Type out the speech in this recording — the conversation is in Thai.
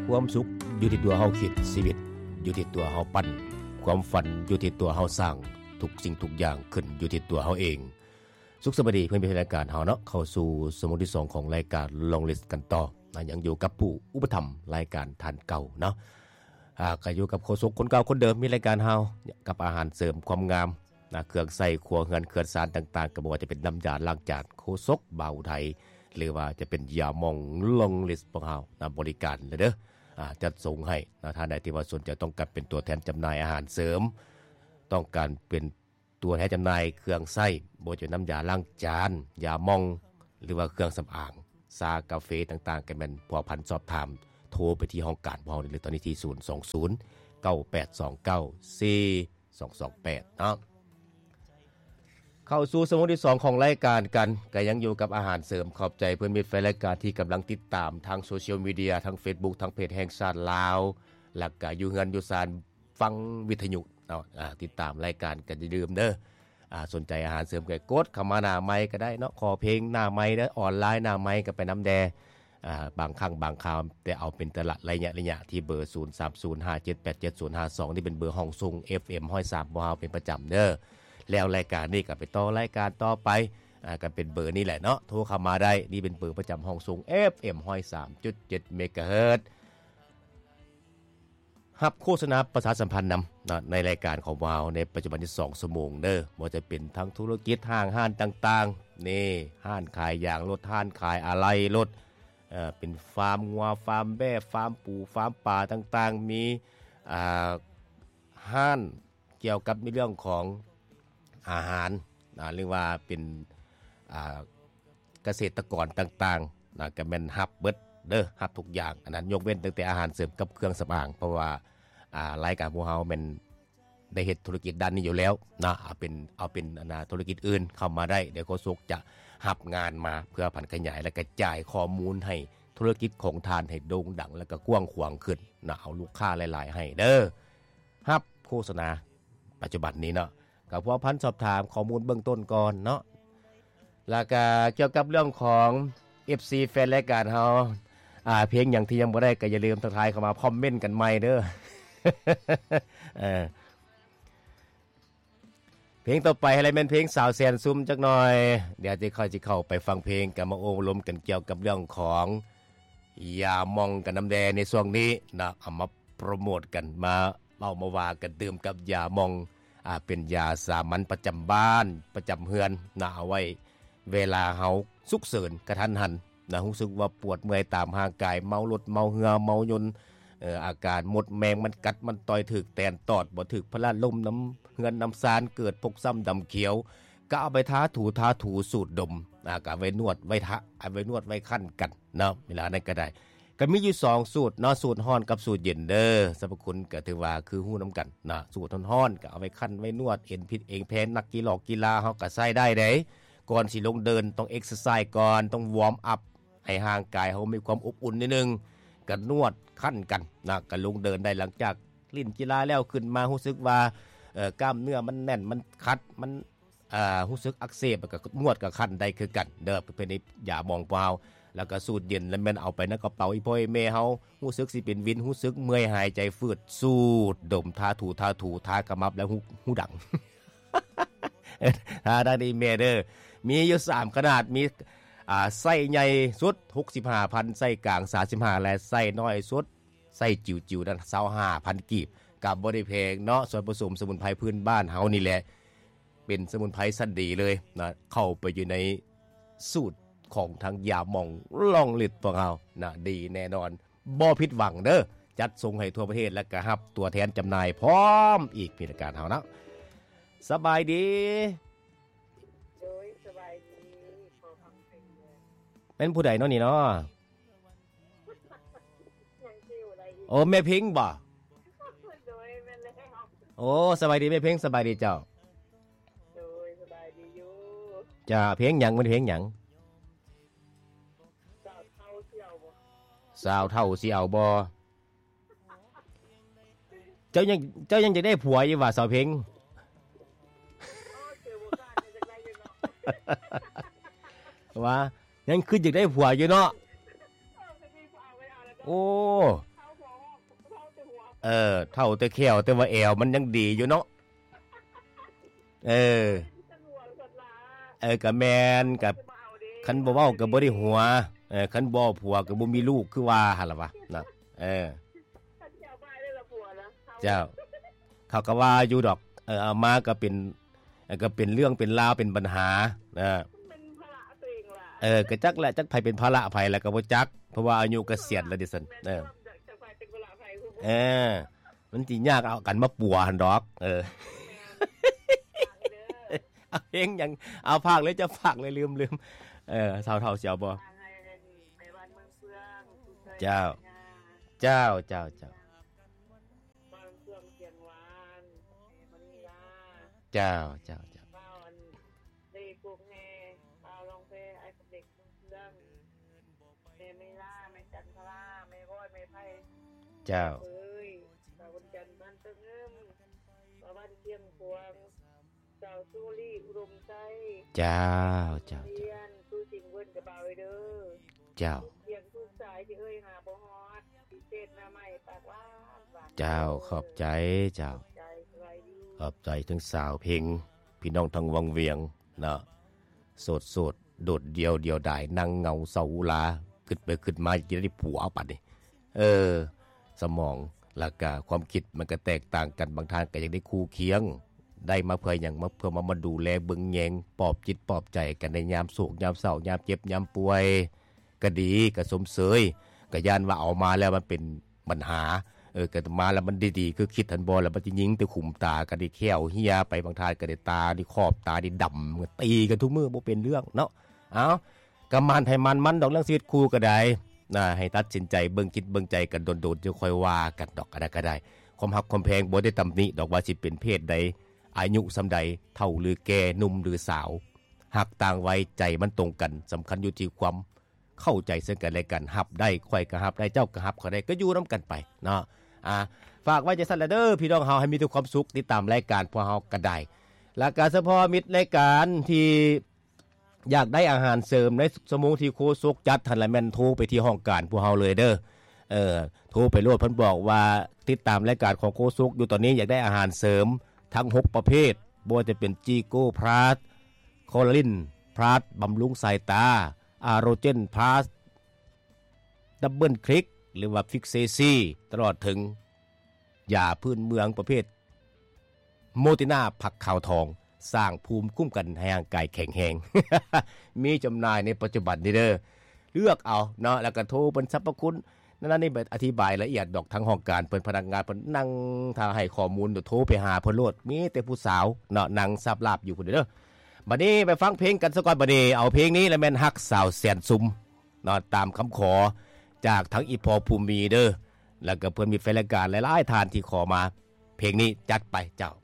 ความสุขอยู่ที่ตัวเฮาคิดชีวิตอยู่ที่ตัวเฮาปั้นความฝันอยู่ที่ตัวเฮาสร้างทุกสิ่งทุกอย่างขึ้นอยู่ที่ตัวเฮาเองสุขสวัสดีเพื่อนๆรายการเฮาเนาะเข้าสู่สมุดที่2ของรายการลองลิสต์กันต่อยังอยู่กับผู้อุปถัมภ์รายการทานเก่าเนาะก็อยู่กับโฆษกคนเก่าคนเดิมมีรายการเฮากับอาหารเสริมความงามเครื่องใส่ครัวเรือนเครื่องสารต่างๆก็บ่ว่าจะเป็นน้ำยาล้างจานโฆษกเบาไทยหรือว่าจะเป็นยาหม่องลองลิสต์ของเฮาบริการเลยเด้อจัดส่งให้ท่านใดที่ว่าสนใจต้องการเป็นตัวแทนจำหน่ายอาหารเสริมต้องการเป็นตัวแทนจำหน่ายเครื่องใช้บ่ว่าจะน้ำยาล้างจานยาหม่องหรือว่าเครื่องสำอางชากาแฟต่างๆก็แม่นพอพันสอบถามโทรไปที่ห้องการของเฮาได้เลยตอนนี้ที่020 9829 4228เนาะเข้าสู่สมุดที่2ของรายการกันก็ยังอยู่กับอาหารเสริมขอบใจเพื่อนมิตรแฟนรายการที่กำลังติดตามทางโซเชียลมีเดียทาง Facebook ทางเพจแห่งชาติลาวแล้วก็อยู่เฮือนอยู่ศาลฟังวิทยุเนาะติดตามรายการกันอย่าลืมเด้อสนใจอาหารเสริมก็กดเข้ามาหน้าไมค์ก็ได้เนาะขอเพลงหน้าไมค์เด้อออนไลน์หน้าไมค์ก็ไปน้ำแดบางครั้งบางคราวแต่เอาเป็นแต่ละระยะที่เบอร์0305787052นี่เป็นเบอร์ห้องส่ง FM 103บ่เฮาเป็นประจำเด้อแล้วรายการนี้ก็ไปต่อรายการต่อไปก็เป็นเบอร์นี่แหละเนาะโทรเข้ามาได้นี่เป็นเบอร์ประจำห้องส่ง FM 103.7 เมกะเฮิรตซ์รับโฆษณาประชาสัมพันธ์นำในรายการของเราในปัจจุบันที่2ชั่วโมงเด้อบ่จะเป็นทั้งธุรกิจห้างต่างๆนี่ห้านขายยางรถห้านขายอะไหล่รถเป็นฟาร์มงัวฟาร์มแบ่ฟาร์มปูฟาร์มปลาต่างๆมีห้านเกี่ยวกับในเรื่องของอาหารเรียกว่าเป็นเกษตรกรต่างๆก็แม่นรับเบิดเด้อรับทุกอย่างอันนั้นยกเว้นตั้งแต่อาหารเสริมกับเครื่องสำอางเพราะว่ารายการพวกเฮาแม่นได้เฮ็ดธุรกิจด้านนี้อยู่แล้วนะเอาเป็นธุรกิจอื่นเข้ามาได้เดี๋ยวโฆษกจะรับงานมาเพื่อผันขยายและกระจายข้อมูลให้ธุรกิจของทานให้โด่งดังและก็กว้างขวางขึ้นนะเอาลูกค้าหลายๆให้เด้อรับโฆษณาปัจจุบันนี้เนาะก็พอพันสอบถามข้อมูลเบื้องต้นก่อนเนาะแล้วก็เกี่ยวกับเรื่องของ FC แฟนรายการเฮาเพลงอย่างที่ยังบ่ได้ก็อย่าลืมทักทายเข้ามาคอมเมนต์กันใหม่เด้อ เพลงต่อไปให้แม่นเพลงสาวแสนซุ่มจักหน่อยเดี๋ยวจะเข้าไปฟังเพลงกันมาโอ้ลมกันเกี่ยวกับเรื่องของยามองกันน้ำแดในช่วงนี้นะเอามาโปรโมทกันมาเล่ามาว่ากันดื่มกับยามองเป็นยาสามัญประจำบ้านประจำเฮือนนะเอาไว้เวลาเฮาสุกเสริญกระทันหันนะรู้สึกว่าปวดเมื่อยตามร่างกายเมารถเมาเหือเมายนอาการหมดแมงมันกัดมันต่อยถึกแตนตอดบ่ถึกพลาลมน้ำเฮือนน้ำซานเกิดพกซ้ำดำเขียวก็เอาไปทาถูสูดดมก็เอาไว้นวดไว้ทะเอาไว้นวดไว้คั่นกันเนาะเวลานั้นก็ได้ก็มีอยู่2สูตรเนาะสูตรร้อนกับสูตรเย็นเด้อสรรพคุณก็ถือว่าคือฮู้นำกันนะสูตรร้อนก็เอาไว้คั่นไว้นวดเอ็นพิษเองแพ้นักกีฬาเฮาก็ใช้ได้เด้ก่อนสิลงเดินต้องเอ็กซ์เซอร์ไซส์ก่อนต้องวอร์มอัพให้ร่างกายเฮามีความอบอุ่นนิดนึงก็นวดคั่นกันนะก็ลงเดินได้หลังจากเล่นกีฬาแล้วขึ้นมารู้สึกว่ากล้ามเนื้อมันแน่นมันคัดมันรู้สึกอักเสบก็นวดก็คั่นได้คือกันเด้อเป็นยามองเปล่าแล้วก็สูตรเย็นแล้วแม่นเอาไปในกระเป๋าอีพ่อยแม่เฮารู้สึกสิเป็นวินรู้สึกเมื่อยหายใจฟืดสูดดมทาถูทากระมับแล้วหูดัง ทาได้ดีแม่เด้อมีอยู่3ขนาดมีไส้ใหญ่สุด 65,000 ไส้กลาง35และไส้น้อยสุดไส้จิ๋วๆนั้น 25,000 กีบกับบ่ได้แพงเนาะส่วนผสมสมุนไพรพื้นบ้านเฮานี่แหละเป็นสมุนไพรชั้นดีเลยนะเข้าไปอยู่ในสูตรของทางยาหม่องลองลิดพวกเรานะดีแน่นอนบ่ผิดหวังเด้อจัดส่งให้ทั่วประเทศและก็รับตัวแทนจำหน่ายพร้อมอีกพิธีการเฮาเนาะสบายดีโดยสบายดีพอฟังเพลงเป็นผู้ใดเนาะนี่เนาะยังชื่ออะไรโอ้แม่พิงบ่โดยแม่แล้วโอ้สบายดีแม่พิงสบายดีเจ้าโดยสบายดีอยู่จ้าเพลงหยังมันเพลงหยังสาวเท่าสิเอาบ่เจ้ายังจะได้ผัวอยู่ว่าสาวเพลงว่ายังคืออยากได้ผัวอยู่เนาะโอ้ เเท่าแต่แขวแต่ว่าแอวมันยังดีอยู่เนาะก็แม่นกับคันบ่เว้าก็บ่ได้หัวคันบ่ผัวก็บ่มีลูกคือว่าหั่นล่ะวะนะเจ้าเขาก็ว่าอยู่ดอกเอามาก็เป็นเรื่องเป็นราวเป็นปัญหาเป็นภาระตัวเองล่ะก็จักแหละจักไผเป็นภาระไผแล้วก็บ่จักเพราะว่าอายุเกษียณแล้วดิซั่นมันสิยากเอากันมาปัวหั่นดอกเอาเพลงหยังเอาภาคเลยจะฝากเลยลืมเฒ่าๆเสียวบ่เจ้าเจ้าเจ้าเจ้าเจ้าเจ้าเจ้าเจ้าเจ้าเจ้าเจ้าเจ้าขอบใจเจ้าขอบใจถึงสาวเพลงพี่น้องทางวังเวียงนะโสดโดดเดียวดายนั่งเงาเสาลาขึ้นไปขึ้นมาจะได้ผัวปัดนี่สมองแล้วก็ความคิดมันก็แตกต่างกันบางทางก็ยังได้คู่เคียงได้มาเพื่ออย่างมาเพื่อมาดูแลเบิ่งแยงปลอบจิตปลอบใจกันในยามโศกยามเศร้ายามเจ็บยามป่วยก็ดีก็สมเสยก็ย่านว่าเอามาแล้วมันเป็นปัญหาก็มาแล้วมันดีๆคือคิดทันบ่แล้วมันสิยิงแต่ขุมตาก็ได้แขวเหียไปบางทางก็ได้ตาได้ขอบตาได้ดำตีกันทุกมื้อบ่เป็นเรื่องเนาะเอาก็มันให้มันดอกเรื่องชีวิตคู่ก็ได้ให้ตัดสินใจเบิ่งคิดเบิ่งใจกันโดนๆจะค่อยว่ากันดอกก็ได้ความฮักความแพงบ่ได้ตำหนิดอกว่าสิเป็นเพศใดอายุสำใดเท่าหรือแก่หนุ่มหรือสาวหักต่างไว้ใจมันตรงกันสำคัญอยู่ที่ความเข้าใจซึ่งกันและกันฮับได้ค่อยก็ฮับได้เจ้าก็ฮับเขาได้ก็อยู่นำกันไปเนาะฝากไว้จังซั่นล่ะเด้อพี่น้องเฮาให้มีแต่ความสุขติดตามรายการพวกเฮาก็ได้และก็เฉพาะมิตรรายการที่อยากได้อาหารเสริมในชั่วโมงที่โคศกจัดหั่นล่ะแม่นโทรไปที่ห้องการพวกเฮาเลยเด้อโทรไปโลดเพิ่นบอกว่าติดตามรายการของโคศกอยู่ตอนนี้อยากได้อาหารเสริมทั้ง6ประเภทบ่ว่าจะเป็นจีโก้พลัสโคลินพลัสบำรุงสายตาอาโรเจนพลัสดับเบิลคลิกหรือว่าฟิกเซซี่ตลอดถึงยาพื้นเมืองประเภทโมตินาผักขาวทองสร้างภูมิคุ้มกันให้ร่างกายแข็งแรงมีจำหน่ายในปัจจุบันนี้เด้อเลือกเอาเนาะแล้วก็โทรเป็นสรรพคุณนั่นนี่อธิบายละเอียดดอกทั้งห้องการเพิ่นพนักงานเพิ่นนั่งถ้าให้ข้อมูลโทรไปหาเพิ่นโลดมีแต่ผู้สาวเนาะนั่งซับลาบอยู่พุ่นเด้อบัดนี้ไปฟังเพลงกันซะก่อนบัดนี้เอาเพลงนี้แล้วแม่นฮักสาวแสนซุมเนาะตามคำขอจากทั้งอีพอภูมิเด้อแล้วก็เพิ่นมีแฟนรายการหลายๆท่านที่ขอมาเพลงนี้จัดไปเจ้า